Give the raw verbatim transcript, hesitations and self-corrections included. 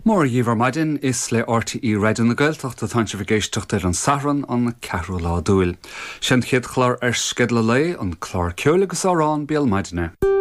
Mór dhíomhar maidin is le R T E Réideann na Gaeltachta tá sé bhgéisteach ar an sathrann an ceathrú lá dúil. Sin chiad chlár ar scedla lei an chlár ceolalas árán béal maidine.